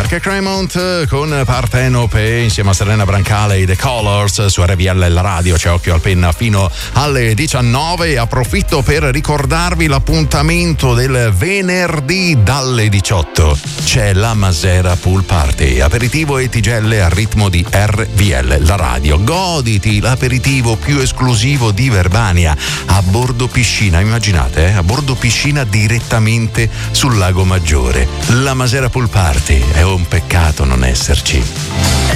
Mark Cremont con Partenope insieme a Serena Brancale e The Colors su RVL la radio. C'è Occhio al Penna fino alle 19. Approfitto per ricordarvi l'appuntamento del venerdì dalle 18. C'è la Masera Pool Party, aperitivo e tigelle al ritmo di RVL la radio. Goditi l'aperitivo più esclusivo di Verbania a bordo piscina. Immaginate, a bordo piscina direttamente sul Lago Maggiore. La Masera Pool Party, è un peccato non esserci.